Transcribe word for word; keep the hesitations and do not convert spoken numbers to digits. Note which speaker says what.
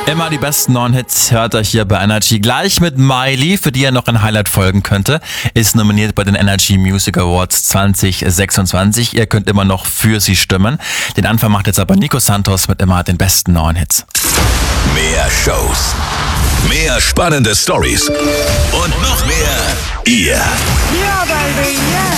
Speaker 1: Immer die besten neuen Hits hört ihr hier bei Energy. Gleich mit Miley, für die ihr noch ein Highlight folgen könnte, ist nominiert bei den Energy Music Awards zwanzig sechsundzwanzig. Ihr könnt immer noch für sie stimmen. Den Anfang macht jetzt aber Nico Santos mit immer den besten neuen Hits.
Speaker 2: Mehr Shows, mehr spannende Stories und noch mehr ihr.
Speaker 3: Yeah, baby, yeah.